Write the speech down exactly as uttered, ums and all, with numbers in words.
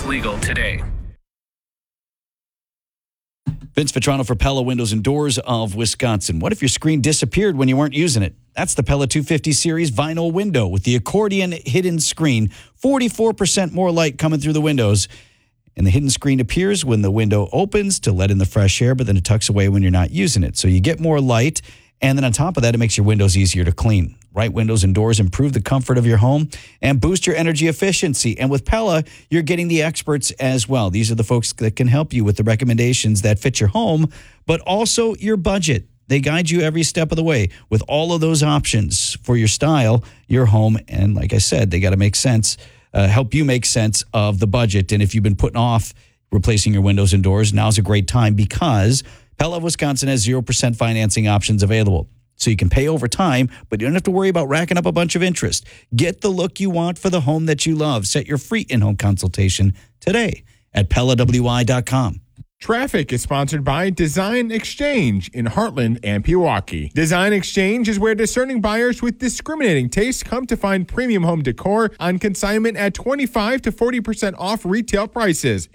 legal today. Vince Vitrano for Pella Windows and Doors of Wisconsin. What if your screen disappeared when you weren't using it? That's the Pella two fifty series vinyl window with the accordion hidden screen. forty-four percent more light coming through the windows. And the hidden screen appears when the window opens to let in the fresh air, but then it tucks away when you're not using it. So you get more light. And then on top of that, it makes your windows easier to clean. Right windows and doors improve the comfort of your home and boost your energy efficiency. And with Pella, you're getting the experts as well. These are the folks that can help you with the recommendations that fit your home, but also your budget. They guide you every step of the way with all of those options for your style, your home. And like I said, they got to make sense, uh, help you make sense of the budget. And if you've been putting off replacing your windows and doors, now's a great time because Pella of Wisconsin has zero percent financing options available. So you can pay over time, but you don't have to worry about racking up a bunch of interest. Get the look you want for the home that you love. Set your free in-home consultation today at Pella W I dot com. Traffic is sponsored by Design Exchange in Heartland and Pewaukee. Design Exchange is where discerning buyers with discriminating taste come to find premium home decor on consignment at twenty-five to forty percent off retail prices.